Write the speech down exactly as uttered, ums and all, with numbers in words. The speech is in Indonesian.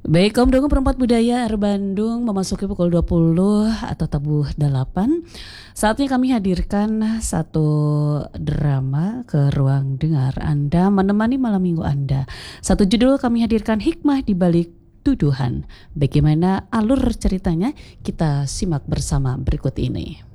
Baik, kaum dukung perempat budaya R Bandung memasuki pukul dua puluh atau tabuh delapan. Saatnya kami hadirkan satu drama ke ruang dengar Anda menemani malam minggu Anda. Satu judul kami hadirkan hikmah di balik tuduhan. Bagaimana alur ceritanya? Kita simak bersama berikut ini.